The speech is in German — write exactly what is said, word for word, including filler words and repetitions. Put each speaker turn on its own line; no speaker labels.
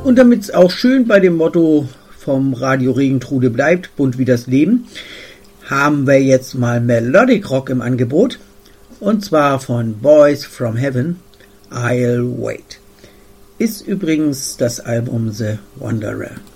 Und damit es auch schön bei dem Motto vom Radio Regentrude bleibt, bunt wie das Leben, haben wir jetzt mal Melodic Rock im Angebot. Und zwar von Boys from Heaven, I'll Wait. Ist übrigens das Album The Wanderer.